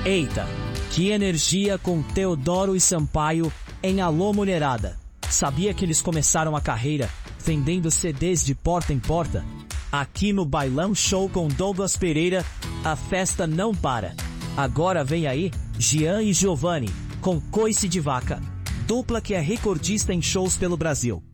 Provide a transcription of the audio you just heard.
Eita, que energia com Teodoro e Sampaio em Alô Mulherada. Sabia que eles começaram a carreira vendendo CDs de porta em porta? Aqui no Bailão Show com Douglas Pereira, a festa não para. Agora vem aí, Gian e Giovanni, com Coice de Vaca, dupla que é recordista em shows pelo Brasil.